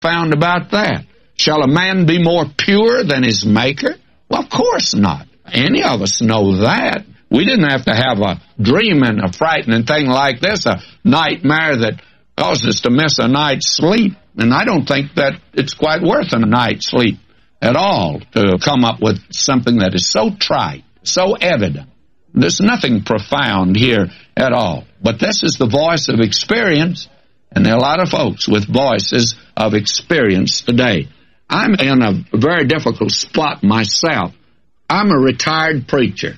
found about that? Shall a man be more pure than his Maker? Well, of course not. Any of us know that. We didn't have to have a dream and a frightening thing like this, a nightmare that caused us to miss a night's sleep. And I don't think that it's quite worth a night's sleep at all to come up with something that is so trite, so evident. There's nothing profound here at all. But this is the voice of experience, and there are a lot of folks with voices of experience today. I'm in a very difficult spot myself. I'm a retired preacher,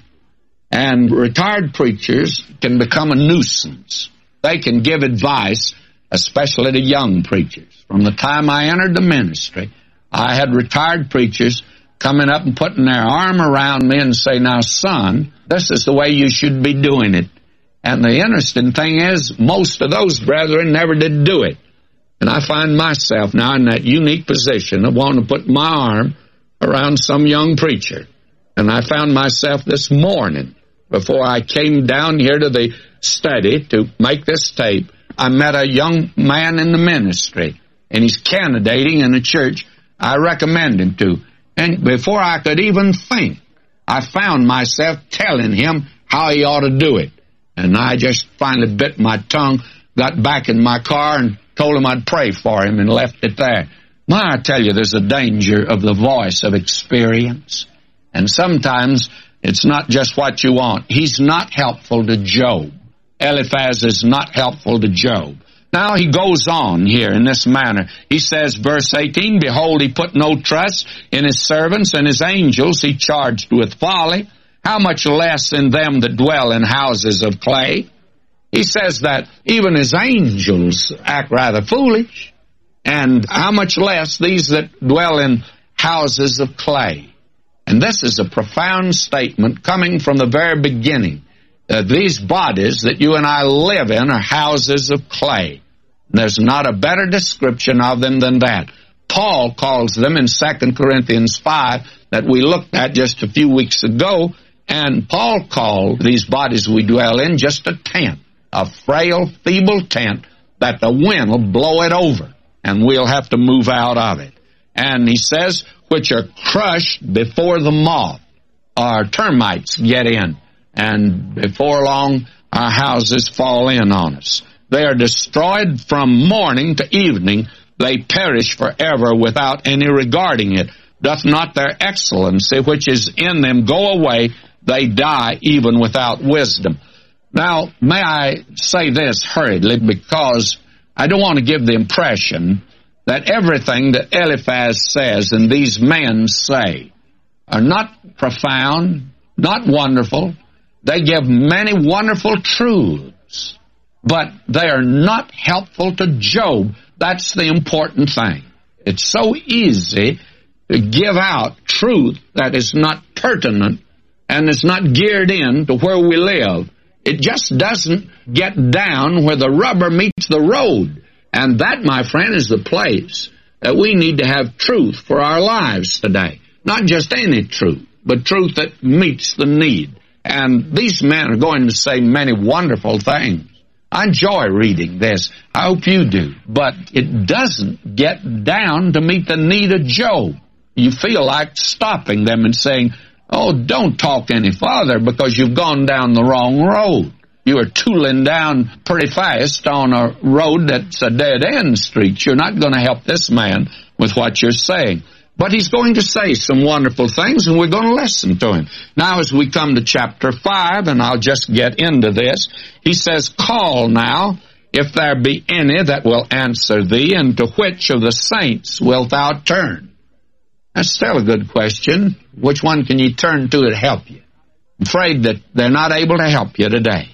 and retired preachers can become a nuisance. They can give advice, especially to young preachers. From the time I entered the ministry, I had retired preachers coming up and putting their arm around me and say, now, son, this is the way you should be doing it. And the interesting thing is, most of those brethren never did do it. And I find myself now in that unique position of wanting to put my arm around some young preacher. And I found myself this morning, before I came down here to the study to make this tape, I met a young man in the ministry, and he's candidating in a church I recommend him to. And before I could even think, I found myself telling him how he ought to do it. And I just finally bit my tongue, got back in my car, and told him I'd pray for him and left it there. Well, I tell you, there's a danger of the voice of experience. And sometimes it's not just what you want. He's not helpful to Job. Eliphaz is not helpful to Job. Now he goes on here in this manner. He says, verse 18, behold, he put no trust in his servants, and his angels he charged with folly. How much less in them that dwell in houses of clay? He says that even his angels act rather foolish, and how much less these that dwell in houses of clay. And this is a profound statement coming from the very beginning. These bodies that you and I live in are houses of clay. There's not a better description of them than that. Paul calls them in 2 Corinthians 5 that we looked at just a few weeks ago, and Paul called these bodies we dwell in just a tent, a frail, feeble tent that the wind will blow it over, and we'll have to move out of it. And he says, which are crushed before the moth, our termites get in, and before long our houses fall in on us. They are destroyed from morning to evening. They perish forever without any regarding it. Doth not their excellency which is in them go away? They die even without wisdom. Now, may I say this hurriedly, because I don't want to give the impression that everything that Eliphaz says and these men say are not profound, not wonderful. They give many wonderful truths, but they are not helpful to Job. That's the important thing. It's so easy to give out truth that is not pertinent and is not geared in to where we live. It just doesn't get down where the rubber meets the road. And that, my friend, is the place that we need to have truth for our lives today. Not just any truth, but truth that meets the need. And these men are going to say many wonderful things. I enjoy reading this. I hope you do. But it doesn't get down to meet the need of Job. You feel like stopping them and saying, oh, don't talk any farther because you've gone down the wrong road. You are tooling down pretty fast on a road that's a dead-end street. You're not going to help this man with what you're saying. But he's going to say some wonderful things, and we're going to listen to him. Now, as we come to chapter 5, and I'll just get into this, he says, call now, if there be any that will answer thee, and to which of the saints wilt thou turn? That's still a good question. Which one can you turn to help you? I'm afraid that they're not able to help you today.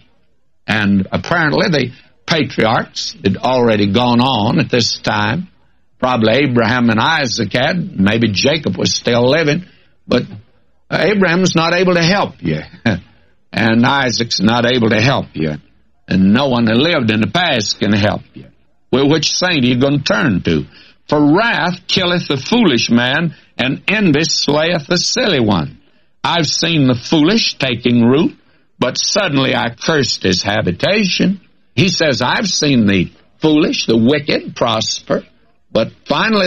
And apparently the patriarchs had already gone on at this time. Probably Abraham and Isaac had. Maybe Jacob was still living. But Abraham's not able to help you. And Isaac's not able to help you. And no one that lived in the past can help you. Well, which saint are you going to turn to? For wrath killeth the foolish man, and envy slayeth the silly one. I've seen the foolish taking root, but suddenly I cursed his habitation. He says, I've seen the foolish, the wicked prosper, But finally